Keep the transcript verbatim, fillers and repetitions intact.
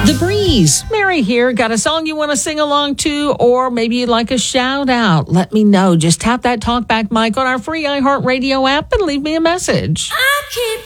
The Breeze. Mary here. Got a song you want to sing along to, or maybe you'd like a shout out? Let me know. Just tap that talkback mic on our free iHeartRadio app and leave me a message. I keep